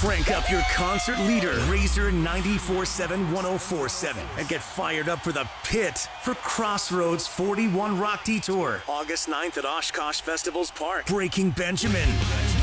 Crank up your concert leader, Razor 94.7 1047, and get fired up for the Pit for Crossroads 41 Rock Detour, August 9th at Oshkosh Festivals Park. Breaking Benjamin,